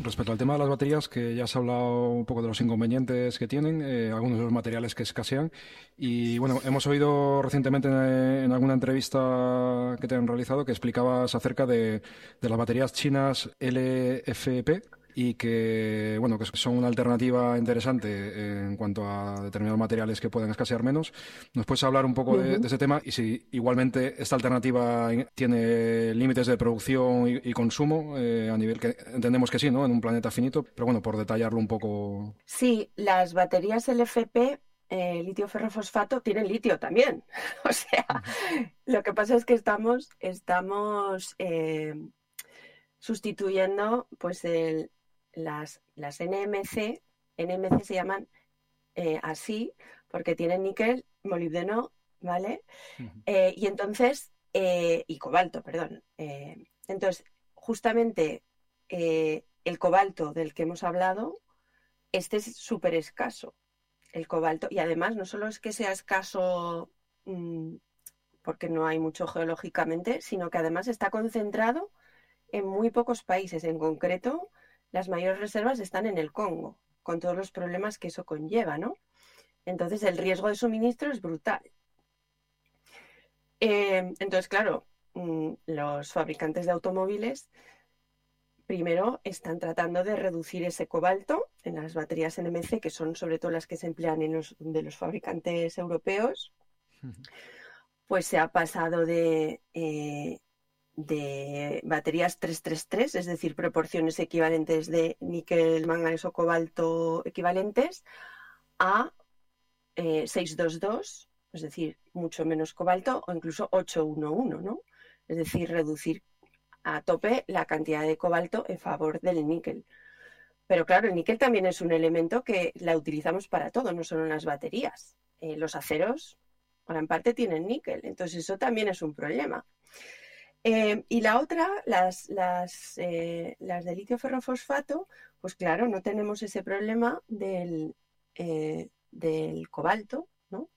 respecto al tema de las baterías, que ya has hablado un poco de los inconvenientes que tienen, algunos de los materiales que escasean. Y bueno, hemos oído recientemente en alguna entrevista que te han realizado que explicabas acerca de las baterías chinas LFP y que, bueno, que son una alternativa interesante en cuanto a determinados materiales que pueden escasear menos. ¿Nos puedes hablar un poco de Ujú. ese tema y si igualmente esta alternativa tiene límites de producción y consumo a nivel que entendemos que sí, ¿no? En un planeta finito, pero bueno, por detallarlo un poco. Sí, las baterías LFP, litio ferrofosfato, tienen litio también. O sea, Ujú. lo que pasa es que estamos sustituyendo pues las NMC. NMC se llaman así porque tienen níquel, molibdeno, ¿vale? Ujú. Y cobalto, perdón. Entonces, justamente el cobalto del que hemos hablado, este es súper escaso, el cobalto. Y además, no solo es que sea escaso mmm, porque no hay mucho geológicamente, sino que además está concentrado en muy pocos países. En concreto, las mayores reservas están en el Congo, con todos los problemas que eso conlleva, ¿no? Entonces, el riesgo de suministro es brutal. Entonces, claro, los fabricantes de automóviles primero están tratando de reducir ese cobalto en las baterías NMC, que son sobre todo las que se emplean de los fabricantes europeos. Ujú. Pues se ha pasado de baterías 333, es decir, proporciones equivalentes de níquel, manganeso, cobalto equivalentes, a 622, es decir, mucho menos cobalto, o incluso 811, ¿no? Es decir, reducir a tope la cantidad de cobalto en favor del níquel. Pero claro, el níquel también es un elemento que la utilizamos para todo, no solo en las baterías. Los aceros, gran parte, tienen níquel, entonces eso también es un problema. Y la otra, las de litio ferrofosfato, pues claro, no tenemos ese problema del cobalto, ¿no?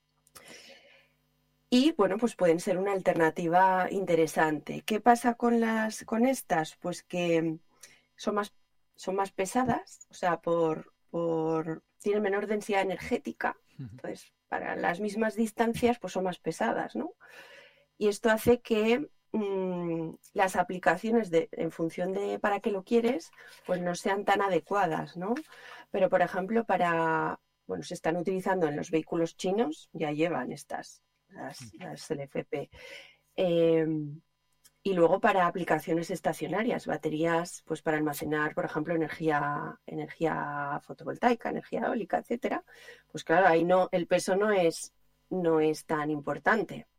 Y bueno, pues pueden ser una alternativa interesante. ¿Qué pasa con estas? Pues que son más, son más pesadas, o sea, tienen menor densidad energética. Entonces, para las mismas distancias, pues son más pesadas, ¿no? Y esto hace que las aplicaciones en función de para qué lo quieres, pues no sean tan adecuadas, ¿no? Pero, por ejemplo, bueno, se están utilizando en los vehículos chinos, ya llevan las LFP. Eh, y luego para aplicaciones estacionarias, baterías, pues para almacenar, por ejemplo, energía fotovoltaica, energía eólica, etcétera. Pues claro, ahí no, el peso no es tan importante.